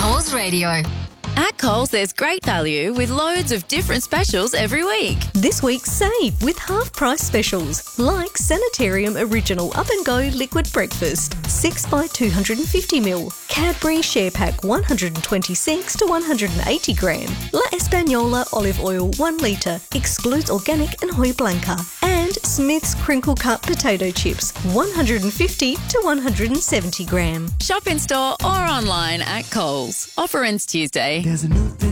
Coles Radio. At Coles, there's great value with loads of different specials every week. This week, save with half-price specials like Sanitarium Original Up and Go Liquid Breakfast, 6 by 250ml, Cadbury Share Pack 126 to 180 gram, La Española Olive Oil 1 litre, excludes organic and Hoy Blanca, and Smith's Crinkle Cut Potato Chips 150 to 170 gram. Shop in store or online at Coles. Offer ends Tuesday. There's a new thing